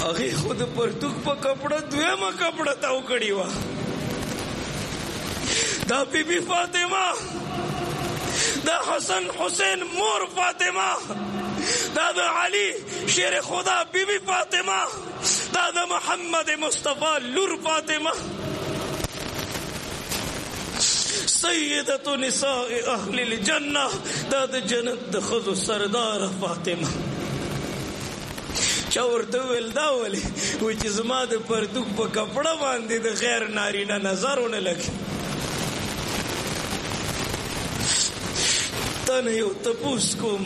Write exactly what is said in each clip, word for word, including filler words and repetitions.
هغې خو د پرتوګ په کپړه دویمه کپړه تاو کړې وه. دا بی بی فاطمه، دا حسن حسین مور فاطمه، دا د علي شیر خدا بی بی فاطمه، دا د محمد مصطفی لور فاطمه، سیدت نساء اهل الجنه، دا د جنت د ښځو سردار فاطمه. چا ورته وویل دا ولې؟ وایي چې زما د پرتوګ په کپړه باندې د غیر نارینه نظر ونه لګي. تا نه یو تپوس کوم،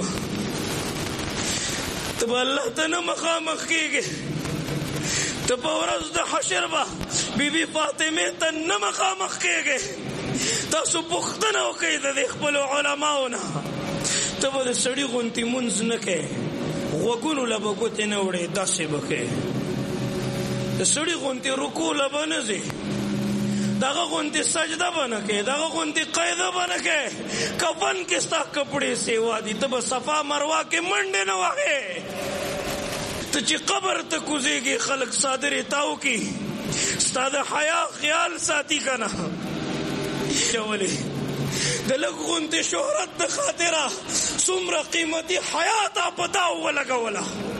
ته به الله ته نه مخامخ کېږې؟ ته په ورځ د حشر به بی بی فاطمې ته نه مخامخ کېږې؟ تاسو پوښتنه وکئ د دې خپلو علماو نه. ته به د سړي غوندې مونځ نه کوې، غوږونو له به ګوتې نه وړې، داسې به کوې. د سړي غوندې رکوع له به نه ځې، دغه غوندې سجده به نه کوې، دغه غوندې قاعده به نه کوې. کفن کې ستا کپړې سیوا دي، ته به صفا مروه کې منډې نه وهې. ته چې قبر ته کوزېږې خلک څادرې تاو کي، ستا د حیا خیال ساتي که نه؟ ولې د لږ غوندې شهرت د خاطره څومره قیمتي حیات په تا ولګوله.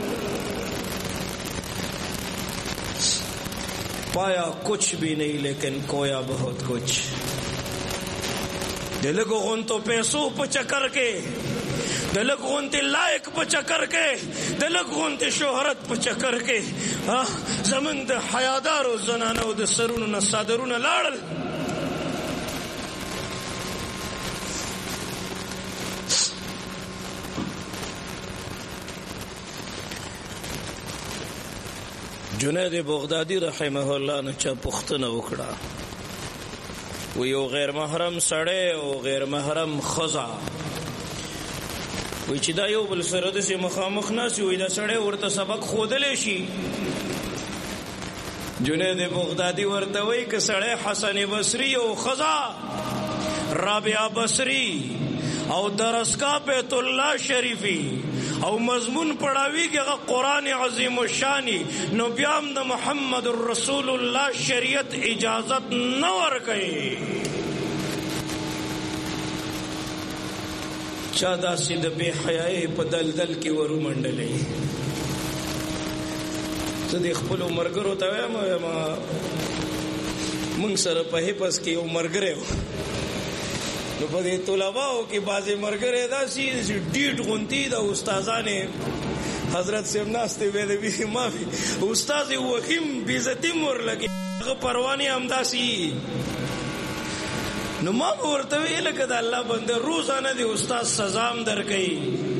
پایا کچھ بھی نہیں لیکن کویا بہت کچھ. د لږو غوندو پیسو په چکر کې، د لږ غوندې لایق په چکر کې، د لږ غوندې شهرت په چکر کې زمونږ د حیادارو زنانو د سرونو نه صادرونه لاړل. جنید بغدادي رحمه الله نه چا پوښتنه وکړه، و یو غیر محرم سړی او غیر محرم ښځه وایي چې دا یو بل سره داسې مخامخ ناست وي، دا سړی ورته سبق ښودلی شي؟ جنید بغدادي ورته وایي که سړی حسن بصري او ښځه رابعه بصري او درسگاه بیت الله شریفی او مضمون پڑھاویږي هغه قرآن عظیم الشانی، نو بیا هم د محمد رسول الله شریعت اجازت نه ورکوي. چا داسې د بې حیایۍ په دلدل کې ورومنډلې. زه د خپلو ملګرو ته وایم موږ سره په حفظ کې یو ملګری و، نو په دې طلباو کې بعضې ملګري داسې ډیټ غوندې د استادانې حضرت صاحب ناستې وې د بیخي مافي استاد یې وخیم بېزتي م ورلګي، هغه پروانې همداسې. نو ما به ورته ویې لکه د الله بنده روزانه د استاد سزا هم درکوي،